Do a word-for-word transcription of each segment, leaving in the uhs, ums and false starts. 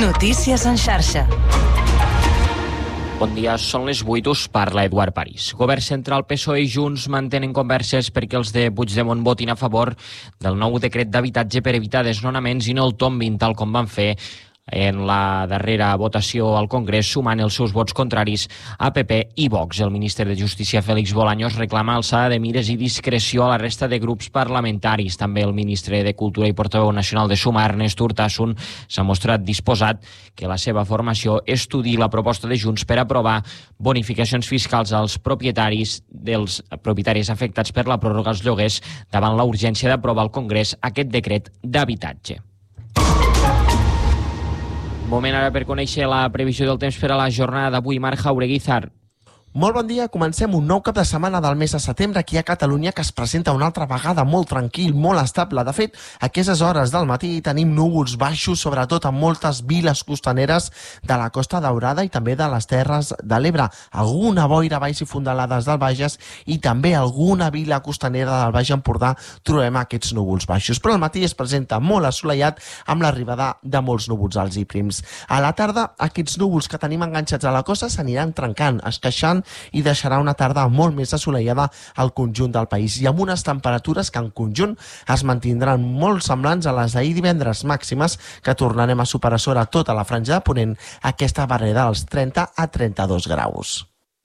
Notícies en xarxa. Bon dia, són les vuit, us parla Eduard París. Govern central, P S O E i Junts mantenen converses perquè els de Puigdemont votin a favor del nou decret d'habitatge per evitar desnonaments i no el tombin tal com van fer en la darrera votació al Congrés, sumant els seus vots contraris a P P i Vox. El ministre de Justícia, Félix Bolaños, reclama alçada de mires i discreció a la resta de grups parlamentaris. També el ministre de Cultura i portaveu nacional de Sumar, Ernest Urtasun, s'ha mostrat disposat que la seva formació estudi la proposta de Junts per aprovar bonificacions fiscals als propietaris dels propietaris afectats per la pròrroga als lloguers davant la urgència d'aprovar al Congrés aquest decret d'habitatge. Moment ara per conèixer la previsió del temps per a la jornada d'avui. Marc Jaureguizar. Molt bon dia, comencem un nou cap de setmana del mes de setembre aquí a Catalunya que es presenta una altra vegada molt tranquil, molt estable. De fet, a aquestes hores del matí tenim núvols baixos, sobretot en moltes viles costaneres de la Costa Daurada i també de les Terres de l'Ebre. Alguna boira baix i fondalades del Bages i també alguna vila costanera del Baix Empordà trobem aquests núvols baixos. Però al matí es presenta molt assolellat amb l'arribada de molts núvols alts i prims. A la tarda, aquests núvols que tenim enganxats a la costa s'aniran trencant, esqueixant i deixarà una tarda molt més assolellada al conjunt del país i amb unes temperatures que en conjunt es mantindran molt semblants a les d'ahir divendres, màximes que tornarem a superar sobre tota la franja de ponent aquesta barrera dels trenta a trenta-dos graus.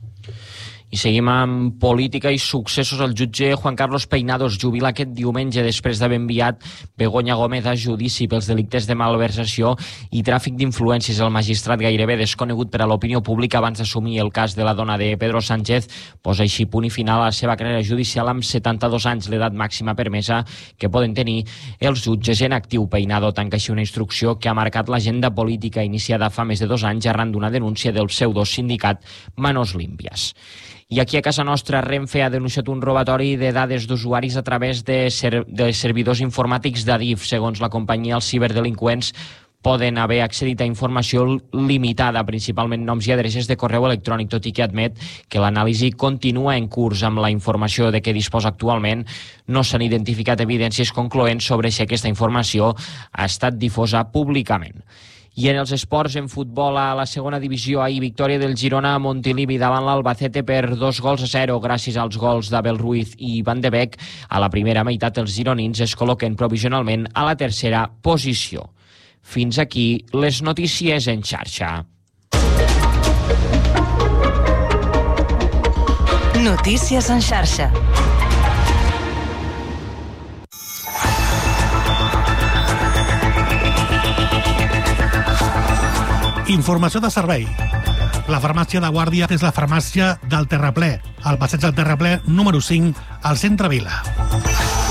I seguim amb política i successos. El jutge Juan Carlos Peinado es jubila aquest diumenge després d'haver enviat Begoña Gómez a judici pels delictes de malversació i tràfic d'influències. El magistrat, gairebé desconegut per a l'opinió pública abans d'assumir el cas de la dona de Pedro Sánchez, posa així punt i final a la seva carrera judicial amb setanta-dos anys, l'edat màxima permesa que poden tenir els jutges en actiu. Peinado tanca així una instrucció que ha marcat l'agenda política iniciada fa més de dos anys arran d'una denúncia del pseudosindicat Manos Limpias. I aquí a casa nostra, Renfe ha denunciat un robatori de dades d'usuaris a través de, ser de servidors informàtics d'Adif. Segons la companyia, els ciberdelinqüents poden haver accedit a informació limitada, principalment noms i adreces de correu electrònic, tot i que admet que l'anàlisi continua en curs. Amb la informació de què disposa actualment, no s'han identificat evidències concloents sobre si aquesta informació ha estat difosa públicament. I en els esports, en futbol, a la segona divisió, ahir victòria del Girona a Montilivi davant l'Albacete per dos gols a zero, gràcies als gols d'Abel Ruiz i Van de Beek. A la primera meitat, els gironins es col·loquen provisionalment a la tercera posició. Fins aquí les notícies en xarxa. Notícies en xarxa. Informació de servei. La farmàcia de Guàrdia és la farmàcia del Terraplè, al passeig del Terraplè número cinc, al centre Vila.